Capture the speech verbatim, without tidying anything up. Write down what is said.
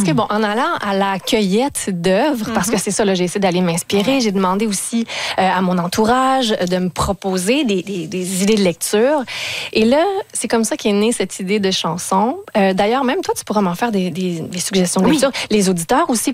que, bon, en allant à la cueillette d'œuvres, mm-hmm. parce que c'est ça, là, j'ai essayé d'aller m'inspirer, j'ai demandé aussi euh, à mon entourage de me proposer des, des, des idées de lecture. Et là, c'est comme ça qu'est née cette idée de chanson. Euh, d'ailleurs, même toi, tu pourras m'en faire des, des, des suggestions de oui. lecture. Les auditeurs aussi